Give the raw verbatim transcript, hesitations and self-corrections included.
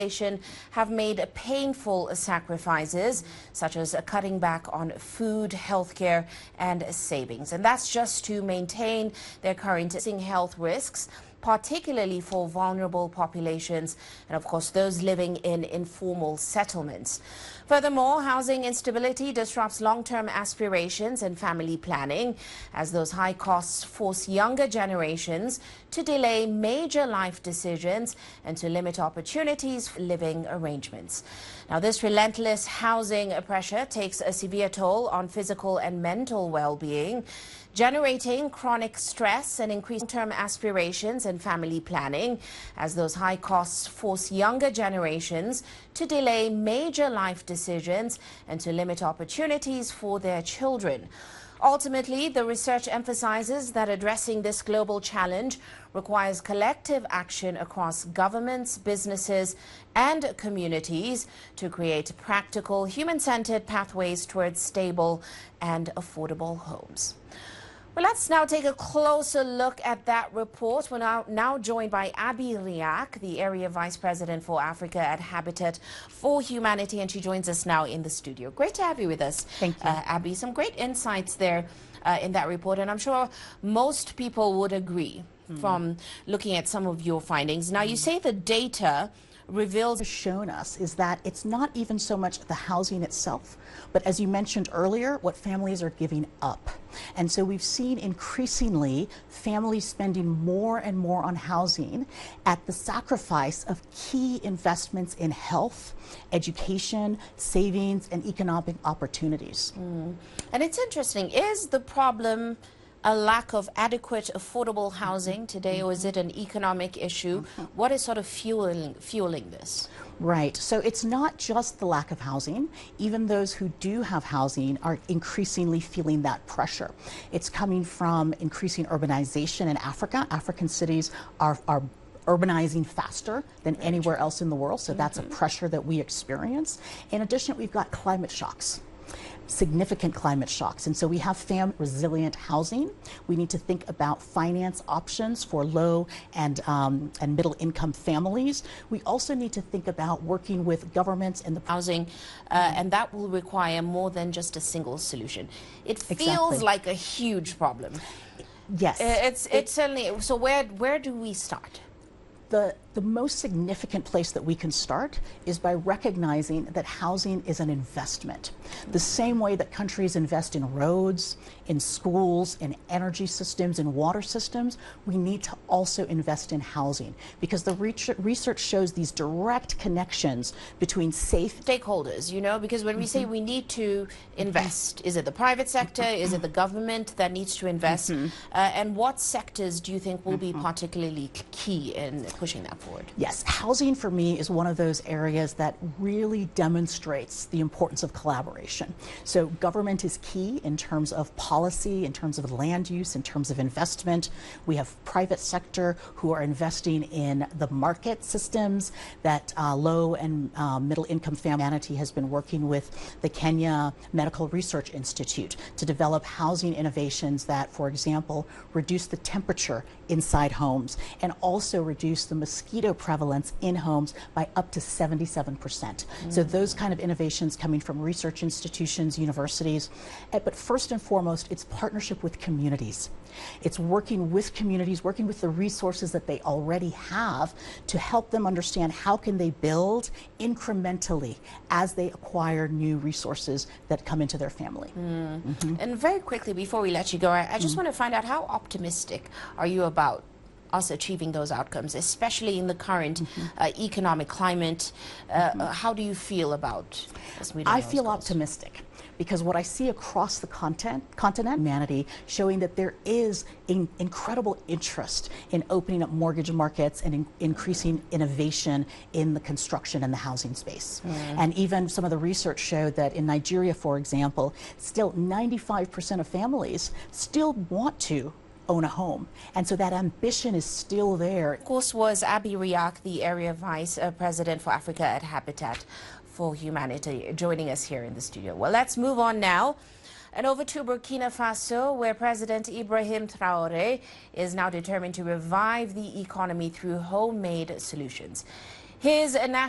have made painful sacrifices, such as cutting back on food, healthcare, and savings. And that's just to maintain their current health risks, particularly for vulnerable populations and, of course, those living in informal settlements. Furthermore, housing instability disrupts long-term aspirations and family planning, as those high costs force younger generations to delay major life decisions and to limit opportunities for living arrangements. Now, this relentless housing pressure takes a severe toll on physical and mental well-being, generating chronic stress and increasing long-term aspirations and family planning, as those high costs force younger generations to delay major life decisions and to limit opportunities for their children. Ultimately, the research emphasizes that addressing this global challenge requires collective action across governments, businesses, and communities to create practical, human-centered pathways towards stable and affordable homes. Well, let's now take a closer look at that report. We're now, now joined by Abby Riak, the Area Vice President for Africa at Habitat for Humanity, and she joins us now in the studio. Great to have you with us. Thank you. Uh, Abby, some great insights there uh, in that report, and I'm sure most people would agree mm. from looking at some of your findings. Now, mm. you say the data reveals has shown us is that it's not even so much the housing itself, but as you mentioned earlier, what families are giving up. And so we've seen increasingly families spending more and more on housing at the sacrifice of key investments in health, education, savings, and economic opportunities. Mm. And it's interesting, is the problem a lack of adequate, affordable housing today, mm-hmm. or is it an economic issue? Mm-hmm. What is sort of fueling, fueling this? Right. So it's not just the lack of housing. Even those who do have housing are increasingly feeling that pressure. It's coming from increasing urbanization in Africa. African cities are, are urbanizing faster than Very anywhere true. else in the world. So mm-hmm. that's a pressure that we experience. In addition, we've got climate shocks. Significant climate shocks. And so we have fam resilient housing. We need to think about finance options for low and, um, and middle income families. We also need to think about working with governments and the housing, uh, and that will require more than just a single solution. It feels exactly. like a huge problem. Yes. It's, it's it, certainly, so where, where do we start? The, the most significant place that we can start is by recognizing that housing is an investment. The same way that countries invest in roads, in schools, in energy systems, in water systems, we need to also invest in housing, because the research shows these direct connections between safe stakeholders, you know, because when we mm-hmm. say we need to invest, is it the private sector, is it the government that needs to invest, mm-hmm. uh, and what sectors do you think will mm-hmm. be particularly key in pushing that forward? Yes, housing for me is one of those areas that really demonstrates the importance of collaboration. So government is key in terms of policy, in terms of land use, in terms of investment. We have private sector who are investing in the market systems that uh, low and uh, middle income humanity has been working with the Kenya Medical Research Institute to develop housing innovations that, for example, reduce the temperature inside homes and also reduce the mosquito prevalence in homes by up to seventy-seven percent. Mm. So those kind of innovations coming from research institutions, universities, but first and foremost, it's partnership with communities. It's working with communities, working with the resources that they already have to help them understand how can they build incrementally as they acquire new resources that come into their family. Mm. Mm-hmm. And very quickly, before we let you go, I, I just mm. want to find out, how optimistic are you about us achieving those outcomes, especially in the current mm-hmm. uh, economic climate? Uh, mm-hmm. uh, how do you feel about us meeting I those feel goals? optimistic, because what I see across the content, continent, humanity, showing that there is in, incredible interest in opening up mortgage markets and in, increasing innovation in the construction and the housing space. Mm. And even some of the research showed that in Nigeria, for example, still ninety-five percent of families still want to own a home. And so that ambition is still there. Of course, was Abby Riak, the Area Vice uh, President for Africa at Habitat for Humanity, joining us here in the studio. Well, let's move on now and over to Burkina Faso, where President Ibrahim Traoré is now determined to revive the economy through homemade solutions. His national